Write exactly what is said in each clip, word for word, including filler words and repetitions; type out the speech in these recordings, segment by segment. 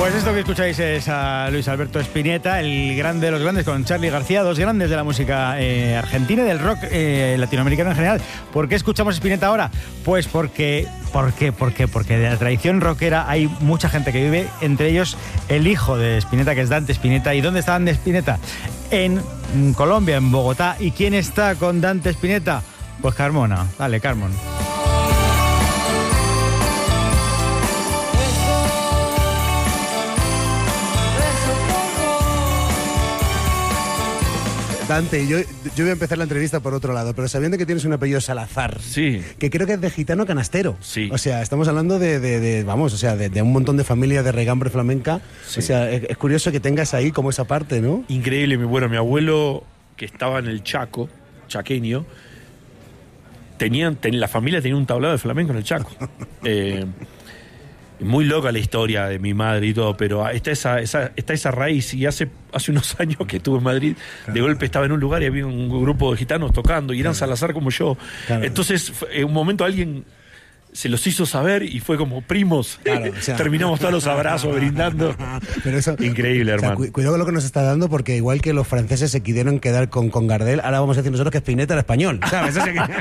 Pues esto que escucháis es a Luis Alberto Spinetta, el grande de los grandes, con Charly García, dos grandes de la música eh, argentina y del rock eh, latinoamericano en general. ¿Por qué escuchamos Spinetta ahora? Pues porque, ¿por qué? ¿Por qué? Porque de la tradición rockera hay mucha gente que vive, entre ellos el hijo de Spinetta, que es Dante Spinetta. ¿Y dónde está Dante Spinetta? En Colombia, en Bogotá. ¿Y quién está con Dante Spinetta? Pues Carmona. Dale, Carmon. Dante, yo, yo voy a empezar la entrevista por otro lado, pero sabiendo que tienes un apellido Salazar, sí, que creo que es de gitano canastero. Sí. O sea, estamos hablando de, de, de vamos, o sea, de, de un montón de familias de regambre flamenca. Sí. O sea, es, es curioso que tengas ahí como esa parte, ¿no? Increíble. Bueno, mi abuelo, que estaba en el Chaco, chaqueño, tenían, ten, la familia tenía un tablado de flamenco en el Chaco. eh, Muy loca la historia de mi madre y todo, pero está esa, esa, está esa raíz. Y hace, hace unos años que estuve en Madrid, claro, de golpe estaba en un lugar y había un grupo de gitanos tocando y eran, claro, Salazar como yo. Claro. Entonces, en un momento alguien se los hizo saber y fue como primos. Claro, o sea, terminamos todos los abrazos brindando. Pero eso, increíble, hermano. O sea, cu cuidado con lo que nos está dando, porque igual que los franceses se quisieron quedar con, con Gardel, ahora vamos a decir nosotros que Spinetta era español, ¿sabes?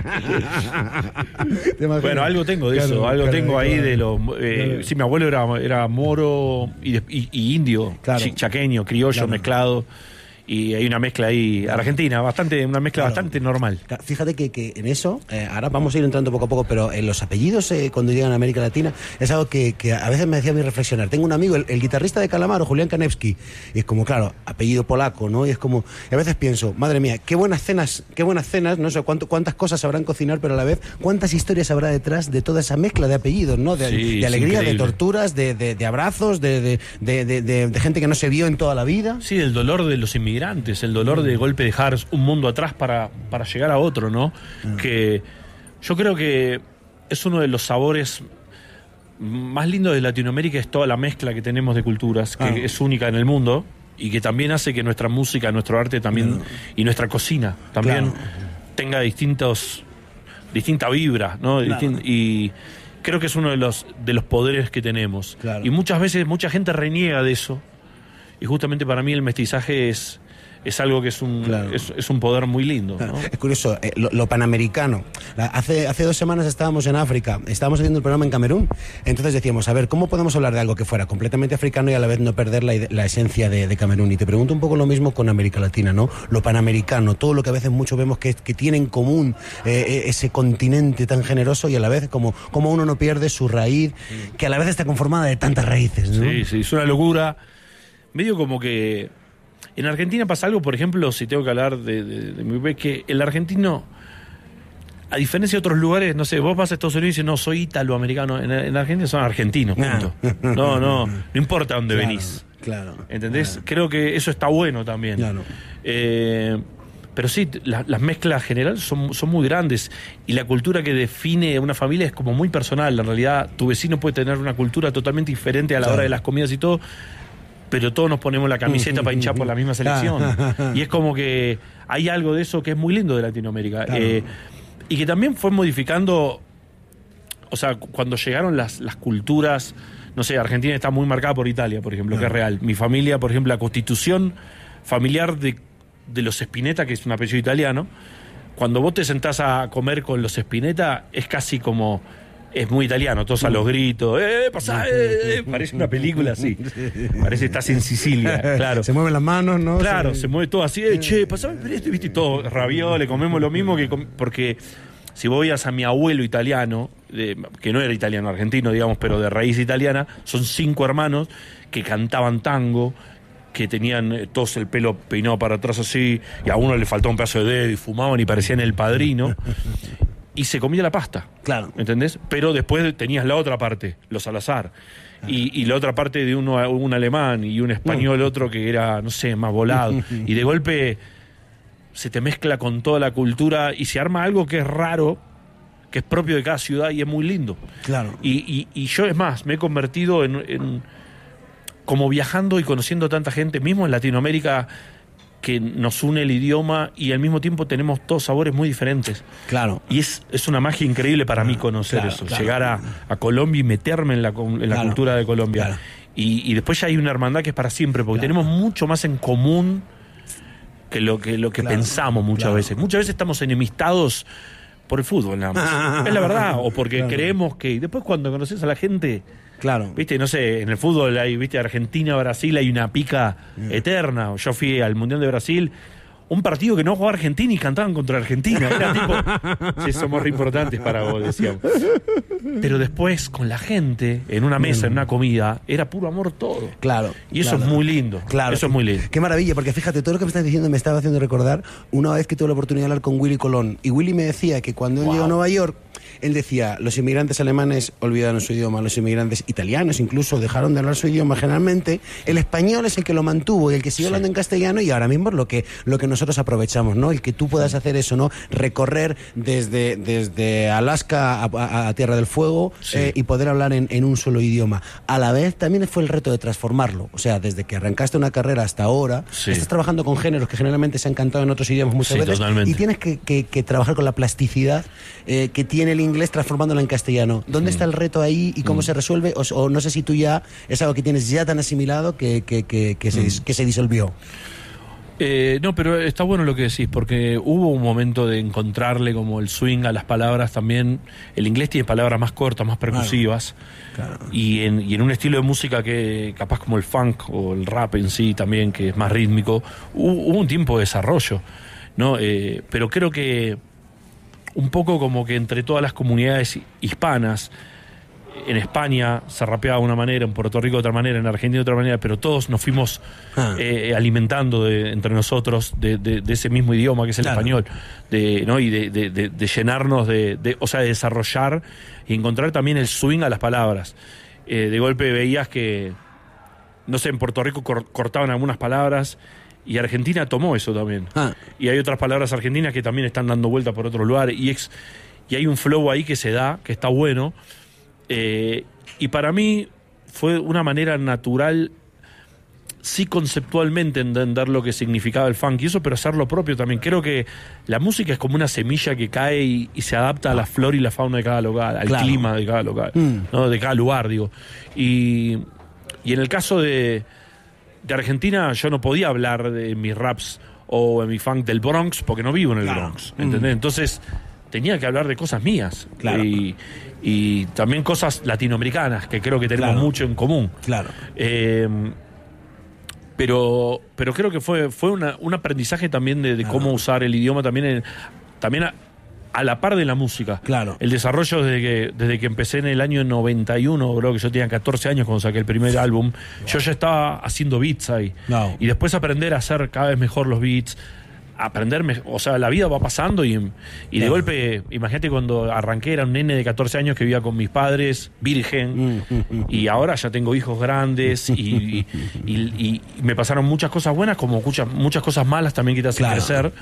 Bueno, algo tengo de claro, eso, algo claro, tengo ahí claro, de los... Eh, claro. Sí, mi abuelo era, era moro y, de, y, y indio, claro, chaqueño, criollo, claro, mezclado. Y hay una mezcla ahí argentina, bastante, una mezcla, claro, bastante normal. Fíjate que, que en eso, eh, ahora vamos a ir entrando poco a poco, pero en los apellidos eh, cuando llegan a América Latina es algo que, que a veces me hacía a mí reflexionar. Tengo un amigo, el, el guitarrista de Calamaro, Julián Kanevski, y es como, claro, apellido polaco, ¿no? Y es como, y a veces pienso, madre mía, qué buenas cenas, qué buenas cenas, no sé cuánto, cuántas cosas sabrán cocinar, pero a la vez, cuántas historias habrá detrás de toda esa mezcla de apellidos, ¿no? De, sí, de alegría, de torturas, de, de, de abrazos, de, de, de, de, de, de gente que no se vio en toda la vida. Sí, el dolor de los inmigrantes, el dolor de golpe dejar un mundo atrás para, para llegar a otro, ¿no? Mm. Que yo creo que es uno de los sabores más lindos de Latinoamérica, es toda la mezcla que tenemos de culturas, que ah. es única en el mundo y que también hace que nuestra música, nuestro arte también, claro, y nuestra cocina también, claro, tenga distintos distinta vibra, ¿no? Claro. Distin y creo que es uno de los, de los poderes que tenemos. Claro. Y muchas veces mucha gente reniega de eso, y justamente para mí el mestizaje es es algo que es un, claro, es, es un poder muy lindo, ¿no? Es curioso, eh, lo, lo panamericano. Hace, hace dos semanas estábamos en África, estábamos haciendo el programa en Camerún, entonces decíamos, a ver, ¿cómo podemos hablar de algo que fuera completamente africano y a la vez no perder la, la esencia de, de Camerún? Y te pregunto un poco lo mismo con América Latina, ¿no? Lo panamericano, todo lo que a veces muchos vemos que, que tiene en común eh, ese continente tan generoso, y a la vez como, como uno no pierde su raíz, que a la vez está conformada de tantas raíces, ¿no? Sí, sí, es una locura. Medio como que en Argentina pasa algo, por ejemplo, si tengo que hablar de, de, de mi bebé, que el argentino, a diferencia de otros lugares, no sé, vos vas a Estados Unidos y dices, no, soy italoamericano. En, en Argentina son argentinos, punto. No, no, no importa dónde claro, venís. Claro. ¿Entendés? Claro. Creo que eso está bueno también. Claro. Eh, pero sí, la, las mezclas generales son, son muy grandes, y la cultura que define una familia es como muy personal. En realidad, tu vecino puede tener una cultura totalmente diferente a la claro, hora de las comidas y todo, pero todos nos ponemos la camiseta para hinchar por la misma selección. Y es como que hay algo de eso que es muy lindo de Latinoamérica. Claro. Eh, y que también fue modificando, o sea, cuando llegaron las, las culturas, no sé, Argentina está muy marcada por Italia, por ejemplo, claro, que es real. Mi familia, por ejemplo, la constitución familiar de, de los Spinetta, que es un apellido italiano, cuando vos te sentás a comer con los Spinetta, es casi como... Es muy italiano, todos a los gritos, ¡eh, pasá, eh, eh! Parece una película así. Parece que estás en Sicilia, claro. Se mueven las manos, ¿no? Claro, se, se mueve todo así, eh, che, pasá, esto, viste, y todo ravioles, comemos lo mismo que... Com porque si vos veías a mi abuelo italiano, de, que no era italiano, argentino, digamos, pero de raíz italiana, son cinco hermanos que cantaban tango, que tenían eh, todos el pelo peinado para atrás así, y a uno le faltaba un pedazo de dedo y fumaban y parecían El Padrino. Y se comía la pasta, claro, ¿entendés? Pero después tenías la otra parte, los Salazar, y, y la otra parte de uno, un alemán y un español, otro que era, no sé, más volado, y de golpe se te mezcla con toda la cultura y se arma algo que es raro, que es propio de cada ciudad y es muy lindo. Claro. Y, y, y yo, es más, me he convertido en, en como viajando y conociendo tanta gente, mismo en Latinoamérica, que nos une el idioma, y al mismo tiempo tenemos todos sabores muy diferentes. Claro. Y es, es una magia increíble para mí conocer claro, eso, claro. llegar a, a Colombia y meterme en la, en la claro, cultura de Colombia. Claro. Y, y después ya hay una hermandad que es para siempre, porque Claro. tenemos mucho más en común que lo que, lo que Claro, pensamos muchas claro. veces. Muchas veces estamos enemistados por el fútbol, nada más. Es la verdad, o porque Claro. creemos que... Después cuando conoces a la gente, Claro. viste, no sé, en el fútbol hay, viste, Argentina, Brasil, hay una pica eterna. Yo fui al Mundial de Brasil, un partido que no jugaba Argentina y cantaban contra Argentina. Era tipo, sí, somos re importantes para vos, decíamos. Pero después, con la gente, en una mesa, en una comida, era puro amor todo. Claro. Y eso claro. es muy lindo. Claro. Eso es muy lindo. Qué maravilla, porque fíjate, todo lo que me estás diciendo me estaba haciendo recordar una vez que tuve la oportunidad de hablar con Willy Colón. Y Willy me decía que cuando él Wow. llegó a Nueva York, él decía, los inmigrantes alemanes olvidaron su idioma, los inmigrantes italianos incluso dejaron de hablar su idioma generalmente. El español es el que lo mantuvo y el que sigue Sí. hablando en castellano, y ahora mismo es lo que, lo que nosotros aprovechamos, ¿no? El que tú puedas hacer eso, ¿no? Recorrer desde, desde Alaska a, a- a Tierra del Fuego Sí. eh, y poder hablar en, en un solo idioma. A la vez también fue el reto de transformarlo. O sea, desde que arrancaste una carrera hasta ahora, Sí. estás trabajando con géneros que generalmente se han cantado en otros idiomas muchas Sí, veces. totalmente. Y tienes que, que- que trabajar con la plasticidad eh, que tiene el inglés transformándolo en castellano. ¿Dónde está el reto ahí y cómo se resuelve? O, o no sé si tú ya es algo que tienes ya tan asimilado que, que, que, que se, dis- que se disolvió. Eh, no, pero está bueno lo que decís, porque hubo un momento de encontrarle como el swing a las palabras también. El inglés tiene palabras más cortas, más percusivas, Claro. y, en, y en un estilo de música que capaz como el funk o el rap en sí también, que es más rítmico, hubo, hubo un tiempo de desarrollo, ¿no? Eh, pero creo que un poco como que entre todas las comunidades hispanas, en España se rapeaba de una manera, en Puerto Rico de otra manera, en Argentina de otra manera, pero todos nos fuimos Ah. eh, alimentando de, entre nosotros de, de- de ese mismo idioma que es el Claro. español, de, ¿no? Y de, de- de- de llenarnos de, de- o sea, de desarrollar y encontrar también el swing a las palabras. Eh, de golpe veías que, no sé, en Puerto Rico cor- cortaban algunas palabras y Argentina tomó eso también. Ah. Y hay otras palabras argentinas que también están dando vuelta por otro lugar y, ex- y hay un flow ahí que se da, que está bueno. Eh, y para mí fue una manera natural, sí conceptualmente, entender lo que significaba el funk y eso, pero hacer lo propio también. Creo que la música es como una semilla que cae y, y se adapta a la flora y la fauna de cada lugar, al Claro. clima de cada lugar, Mm. ¿no? De cada lugar, digo. Y, y en el caso de, de Argentina, yo no podía hablar de mis raps o en mi funk del Bronx porque no vivo en el Claro. Bronx, ¿entendés? Entonces tenía que hablar de cosas mías. Claro. Y, y también cosas latinoamericanas, que creo que tenemos Claro. mucho en común. Claro. Eh, pero, pero creo que fue, fue una- un aprendizaje también de, de cómo usar el idioma también, en- también a, a la par de la música. Claro. El desarrollo desde que, desde que empecé en el año noventa y uno, creo que yo tenía catorce años cuando saqué el primer álbum, yo ya estaba haciendo beats ahí. Wow. Y después aprender a hacer cada vez mejor los beats, aprender, me- o sea, la vida va pasando y, y de Claro. golpe, imagínate cuando arranqué, era un nene de catorce años que vivía con mis padres, virgen, Mm, mm, mm. y ahora ya tengo hijos grandes y, y- y- y me pasaron muchas cosas buenas como muchas, muchas cosas malas también que te hacen Claro. crecer.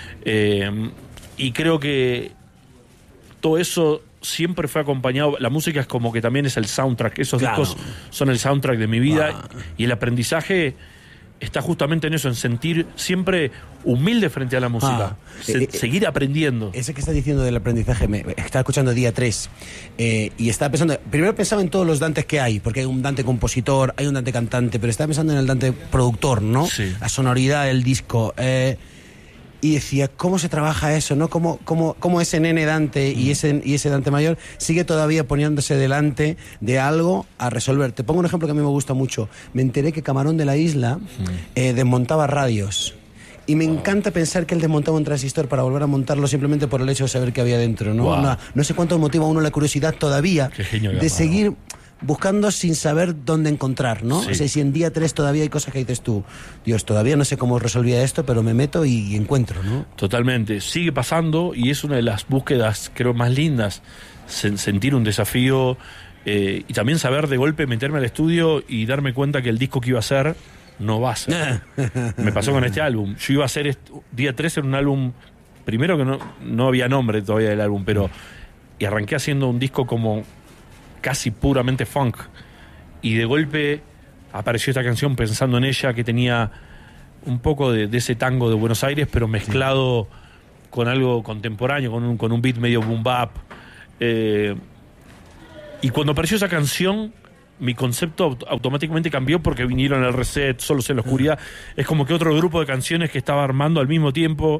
Eh, y creo que todo eso siempre fue acompañado, la música es como que también es el soundtrack, esos Claro. discos son el soundtrack de mi vida Ah. y el aprendizaje está justamente en eso, en sentir siempre humilde frente a la música, Ah. se- Eh, eh, seguir aprendiendo. Ese que está diciendo del aprendizaje, me, me estaba escuchando día tres eh, y estaba pensando, primero pensaba en todos los Dantes que hay, porque hay un Dante compositor, hay un Dante cantante, pero estaba pensando en el Dante productor, ¿no? Sí. La sonoridad del disco. eh, y decía, ¿cómo se trabaja eso, no? ¿Cómo, cómo, cómo ese nene Dante y ese, y ese Dante mayor sigue todavía poniéndose delante de algo a resolver? Te pongo un ejemplo que a mí me gusta mucho. Me enteré que Camarón de la Isla eh, desmontaba radios. Y me encanta pensar que él desmontaba un transistor para volver a montarlo simplemente por el hecho de saber qué había dentro, ¿no? Wow. No, no sé cuánto motiva a uno la curiosidad todavía Qué genio de Camarón. seguir buscando sin saber dónde encontrar, ¿no? Sí. O sea, si en día tres todavía hay cosas que dices tú, Dios, todavía no sé cómo resolvía esto, pero me meto y encuentro, ¿no? Totalmente, sigue pasando y es una de las búsquedas creo más lindas, sen- sentir un desafío eh, y también saber de golpe meterme al estudio y darme cuenta que el disco que iba a hacer no va a ser. Me pasó con este álbum, yo iba a hacer est- día tres en un álbum, primero que no, no había nombre todavía del álbum, pero y arranqué haciendo un disco como casi puramente funk y de golpe apareció esta canción pensando en ella que tenía un poco de, de ese tango de Buenos Aires pero mezclado con algo contemporáneo, con un, con un beat medio boom bap, eh, y cuando apareció esa canción mi concepto aut- automáticamente cambió porque vinieron el reset, Solos en la oscuridad. Es como que otro grupo de canciones que estaba armando al mismo tiempo.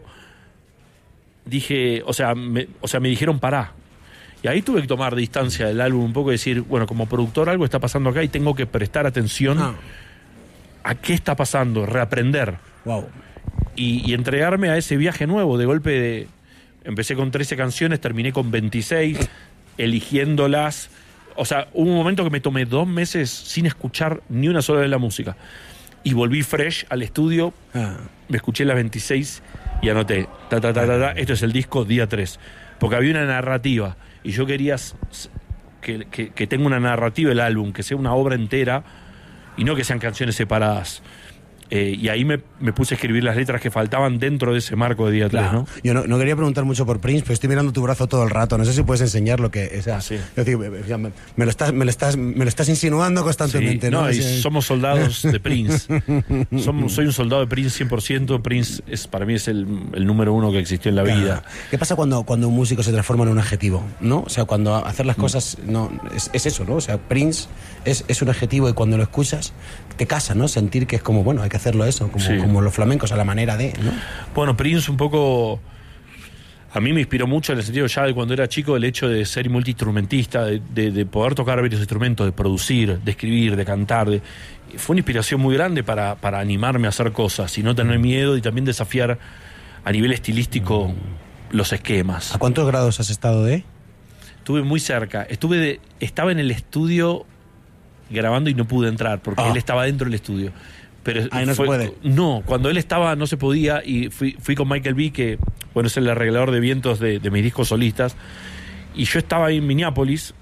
Dije, o sea, me, o sea, me dijeron pará. Y ahí tuve que tomar distancia del álbum un poco y decir, bueno, como productor algo está pasando acá y tengo que prestar atención Ah. a qué está pasando, reaprender. Wow. Y, y entregarme a ese viaje nuevo. De golpe de, empecé con trece canciones, terminé con veintiséis, eligiéndolas. O sea, hubo un momento que me tomé dos meses sin escuchar ni una sola vez la música. Y volví fresh al estudio, Ah. me escuché las veintiséis y anoté, ta, ta, ta, ta, ta, esto es el disco día tres. Porque había una narrativa y yo quería s- s- que, que, que tenga una narrativa el álbum, que sea una obra entera y no que sean canciones separadas. Eh, y ahí me, me puse a escribir las letras que faltaban dentro de ese marco de día tres, Claro. ¿no? Yo no, no quería preguntar mucho por Prince, pero estoy mirando tu brazo todo el rato. No sé si puedes enseñar lo que. O sea, Ah, sí. es decir, me, me- me lo estás, me, lo estás, me lo estás insinuando constantemente, Sí, ¿no? no, y Es- somos soldados de Prince. Somos, soy un soldado de Prince cien por ciento. Prince es, para mí es el, el número uno que existió en la Claro. vida. ¿Qué pasa cuando, cuando un músico se transforma en un adjetivo? ¿No? O sea, cuando hacer Mm. las cosas. no es, es eso, ¿no? O sea, Prince es, es un adjetivo y cuando lo escuchas te casa, ¿no? Sentir que es como, bueno, hay que hacerlo eso, como, Sí. como los flamencos, a la manera de, ¿no? Bueno, Prince un poco... A mí me inspiró mucho en el sentido ya de cuando era chico el hecho de ser multiinstrumentista, de, de, de poder tocar varios instrumentos, de producir, de escribir, de cantar. De, fue una inspiración muy grande para, para animarme a hacer cosas y no tener miedo y también desafiar a nivel estilístico los esquemas. ¿A cuántos grados has estado de? Estuve muy cerca. Estuve de, estaba en el estudio grabando y no pude entrar porque Ah. él estaba dentro del estudio. Pero Ahí no se puede. No, cuando él estaba no se podía y fui, fui con Michael B, que bueno, es el arreglador de vientos de, de mis discos solistas. Y yo estaba ahí en Minneapolis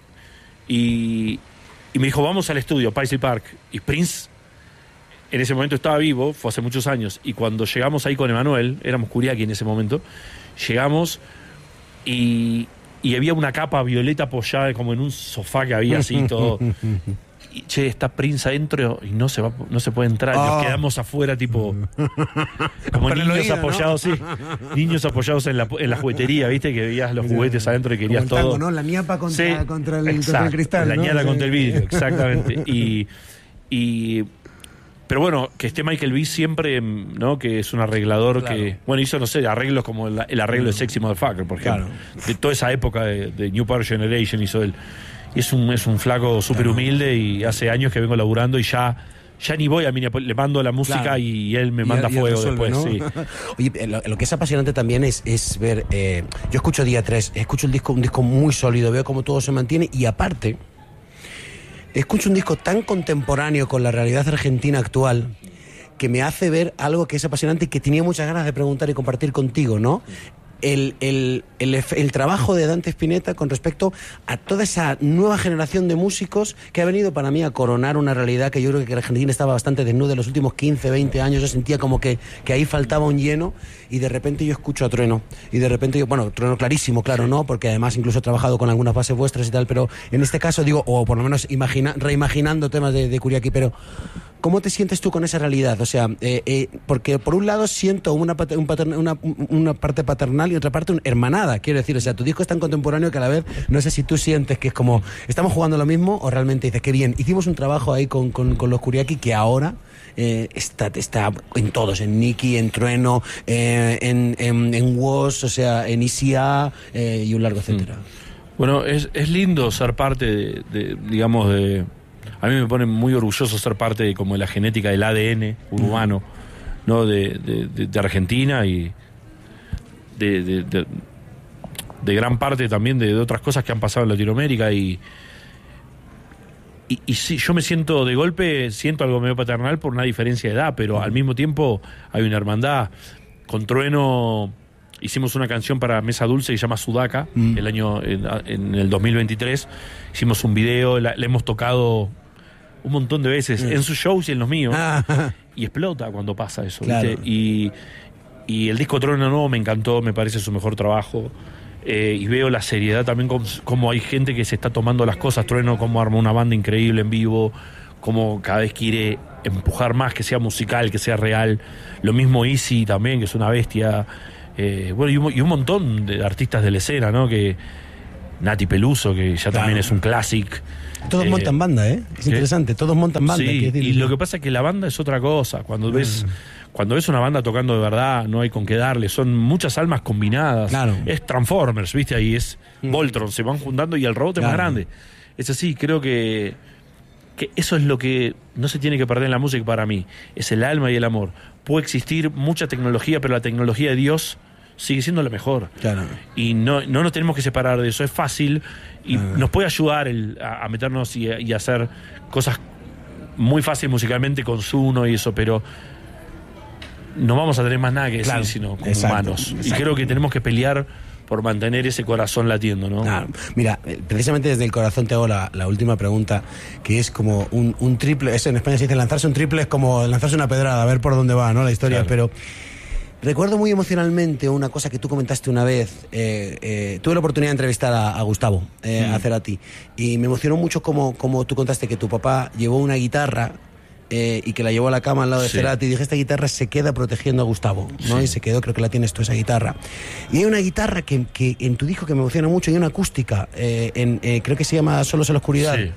y, y me dijo, vamos al estudio, Paisley Park. Y Prince en ese momento estaba vivo, fue hace muchos años. Y cuando llegamos ahí con Emanuel, éramos Kuriaki en ese momento, llegamos y, y había una capa violeta apoyada como en un sofá que había así todo. Y, che, está Prince adentro y no se va, no se puede entrar. Oh. Nos quedamos afuera, tipo, como Con el niños oído, ¿no? apoyados, sí. Niños apoyados en la, en la juguetería, ¿viste? Que veías los juguetes adentro y querías Como el tango, todo. ¿no? La ñapa contra, Sí, contra, el, exacto, contra el cristal, la ¿no? ñata Sí. contra el vidrio, exactamente. Y, y pero bueno, que esté Michael B siempre, ¿no? Que es un arreglador Claro. que, bueno, hizo, no sé, arreglos como el, el arreglo de Sexy Motherfucker, por ejemplo. Claro. De toda esa época de, de New Power Generation hizo él. Y es un, es un flaco súper Claro. humilde y hace años que vengo laburando y ya, ya ni voy a Minneapolis, le mando la música Claro. y él me Y manda él- y él fuego resuelve, después, ¿no? sí. Oye, lo, lo que es apasionante también es, es ver. eh, yo escucho Día tres, escucho un disco, un disco muy sólido, veo cómo todo se mantiene y aparte, escucho un disco tan contemporáneo con la realidad argentina actual que me hace ver algo que es apasionante y que tenía muchas ganas de preguntar y compartir contigo, ¿no? El, el, el, ef- el trabajo de Dante Spinetta con respecto a toda esa nueva generación de músicos que ha venido para mí a coronar una realidad que yo creo que la Argentina estaba bastante desnuda en los últimos quince, veinte años. Yo sentía como que, que ahí faltaba un lleno y de repente yo escucho a Trueno y de repente yo, bueno, Trueno clarísimo, claro, ¿no? Porque además incluso he trabajado con algunas bases vuestras y tal, pero en este caso digo, o por lo menos imagina, reimaginando temas de, de Kuriaki, pero ¿cómo te sientes tú con esa realidad? O sea, eh, eh, porque por un lado siento una, pater- un paterna- una, una parte paternal y otra parte una hermanada, quiero decir. O sea, tu disco es tan contemporáneo que a la vez no sé si tú sientes que es como, ¿estamos jugando lo mismo? O realmente dices, qué bien, hicimos un trabajo ahí con, con, con los Kuriaki que ahora eh, está, está en todos, en Nicky, en Trueno, eh, en, en, en Woz, o sea, en I C A eh, y un largo etcétera. Bueno, es, es lindo ser parte de, de, digamos, de... A mí me pone muy orgulloso ser parte de como de la genética del A D N urbano, ¿no? De, de, de, de Argentina y de, de, de, de gran parte también de, de otras cosas que han pasado en Latinoamérica y, y, y sí, yo me siento de golpe, siento algo medio paternal por una diferencia de edad, pero al mismo tiempo hay una hermandad. Con Trueno hicimos una canción para Mesa Dulce que se llama Sudaca, Mm. el año en, en el dos mil veintitrés. Hicimos un video, la, la hemos tocado un montón de veces Mm. en sus shows y en los míos. Ah, Y explota cuando pasa eso, Claro. ¿viste? Y, y el disco Trueno Nuevo me encantó, me parece su mejor trabajo. Eh, y veo la seriedad también, como, como hay gente que se está tomando las cosas. Trueno como arma una banda increíble en vivo, como cada vez quiere empujar más, que sea musical, que sea real. Lo mismo Easy también, que es una bestia. Eh, bueno, y un, y un montón de artistas de la escena, ¿no? Que, Nati Peluso, que ya claro. también es un clásico. Todos eh, montan banda, ¿eh? Es ¿qué? interesante, todos montan banda. Sí, y lo que pasa es que la banda es otra cosa. Cuando ves... Mm. Cuando ves una banda tocando de verdad, no hay con qué darle. Son muchas almas combinadas. Claro. Es Transformers, ¿viste? Ahí es mm. Voltron, se van juntando y el robot claro. es más grande. Es así, creo que, que eso es lo que no se tiene que perder en la música para mí. Es el alma y el amor. Puede existir mucha tecnología, pero la tecnología de Dios sigue siendo la mejor. Claro. Y no, no nos tenemos que separar de eso. Es fácil y claro. nos puede ayudar el, a, a meternos y, y hacer cosas muy fáciles musicalmente con Zuno y eso, pero... no vamos a tener más nada que decir, claro, sino como exacto, humanos. Exacto. Y creo que tenemos que pelear por mantener ese corazón latiendo, ¿no? Claro. Mira, precisamente desde el corazón te hago la, la última pregunta, que es como un, un triple, eso en España se dice lanzarse un triple, es como lanzarse una pedrada, a ver por dónde va, ¿no? La historia, claro. Pero recuerdo muy emocionalmente una cosa que tú comentaste una vez. Eh, eh, tuve la oportunidad de entrevistar a, a Gustavo, eh, mm. a Cerati, y me emocionó mucho como, como tú contaste que tu papá llevó una guitarra Eh, y que la llevó a la cama al lado de sí. Cerati y dije, esta guitarra se queda protegiendo a Gustavo, ¿no? Sí. Y se quedó, creo que la tienes tú esa guitarra. Y hay una guitarra que, que en tu disco que me emociona mucho, hay una acústica, eh, en, eh, creo que se llama Solos en la oscuridad. Sí.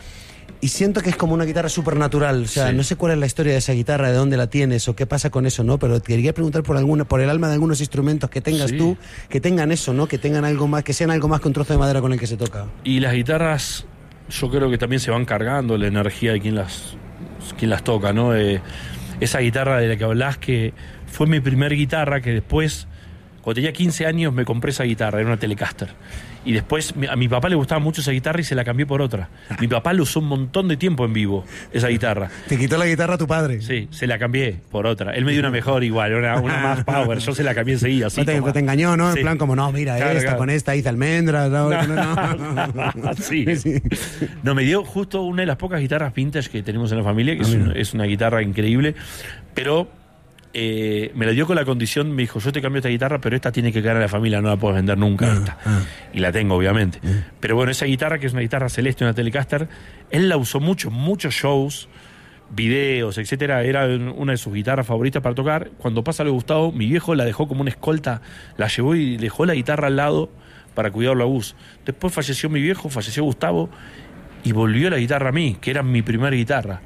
Y siento que es como una guitarra supernatural, o sea, sí. no sé cuál es la historia de esa guitarra, de dónde la tienes o qué pasa con eso, ¿no? Pero te quería preguntar por alguna, por el alma de algunos instrumentos que tengas sí. tú, que tengan eso, ¿no? Que tengan algo más, que sean algo más que un trozo de madera con el que se toca. Y las guitarras, yo creo que también se van cargando la energía de quien las... quien las toca, ¿no? Eh, esa guitarra de la que hablás, que fue mi primer guitarra, que después, cuando tenía quince años, me compré esa guitarra, era una Telecaster. Y después a mi papá le gustaba mucho esa guitarra y se la cambié por otra. Mi papá lo usó un montón de tiempo en vivo, esa guitarra. ¿Te quitó la guitarra a tu padre? Sí, se la cambié por otra. Él me dio una mejor igual, una, una más power. Yo se la cambié enseguida. Así, no te, te engañó, ¿no? Sí. En plan como, no, mira, claro, esta claro. con esta hice almendras. No, no, no, no. Sí. sí. No, me dio justo una de las pocas guitarras vintage que tenemos en la familia, que es, un, es una guitarra increíble, pero... Eh, me la dio con la condición, me dijo, yo te cambio esta guitarra, pero esta tiene que quedar en la familia, no la puedes vender nunca. Ah, esta. Ah. Y la tengo, obviamente. Ah. Pero bueno, esa guitarra, que es una guitarra celeste, una Telecaster, él la usó mucho, muchos shows, videos, etcétera. Era una de sus guitarras favoritas para tocar. Cuando pasa lo de Gustavo, mi viejo la dejó como una escolta, la llevó y dejó la guitarra al lado para cuidarlo a Gus. Después falleció mi viejo, falleció Gustavo, y volvió la guitarra a mí, que era mi primera guitarra.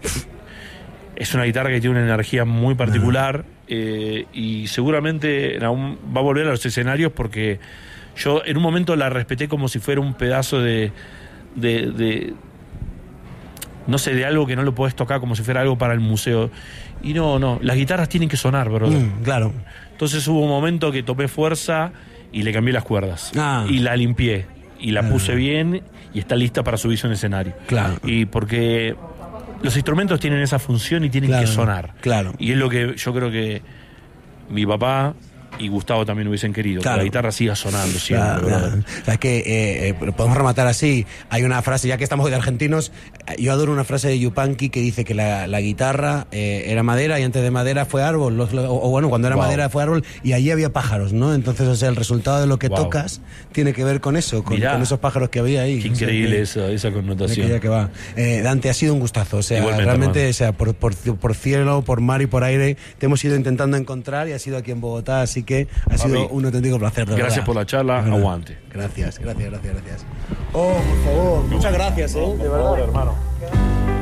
Es una guitarra que tiene una energía muy particular eh, y seguramente aún va a volver a los escenarios porque yo en un momento la respeté como si fuera un pedazo de, de, de no sé, de algo que no lo podés tocar, como si fuera algo para el museo. Y no, no, las guitarras tienen que sonar, brother. Mm, claro. Entonces hubo un momento que tomé fuerza y le cambié las cuerdas. Ah. Y la limpié y la ah. puse bien y está lista para subirse a un escenario. Claro. Y porque... los instrumentos tienen esa función y tienen claro, que sonar. Claro. Y es lo que yo creo que mi papá y Gustavo también hubiesen querido, claro. que la guitarra siga sonando siempre. Claro, claro. O sea, es que eh, eh, podemos rematar así. Hay una frase, ya que estamos de argentinos, yo adoro una frase de Yupanqui que dice que la, la guitarra eh, era madera y antes de madera fue árbol, los, o, o bueno, cuando era wow. madera fue árbol y allí había pájaros, ¿no? Entonces, o sea, el resultado de lo que wow. tocas tiene que ver con eso, con, con esos pájaros que había ahí. Qué increíble o sea, que, esa, esa connotación. Que, que va. Eh, Dante, ha sido un gustazo, o sea, realmente, o sea, por, por, por cielo, por mar y por aire, te hemos ido intentando encontrar y has sido aquí en Bogotá, así que ha sido un auténtico placer. De gracias verdad. por la charla, bueno, aguante. Gracias, gracias, gracias, gracias. Oh, por favor, muchas gracias, ¿eh? De verdad, hermano.